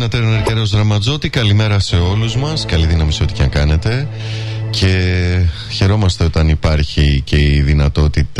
Τιάνα Τέρνερ και Ρος Ραματζότη. Καλημέρα σε όλους μας. Καλή δύναμη σε ό,τι και αν κάνετε. Και χαιρόμαστε όταν υπάρχει και η δυνατότητα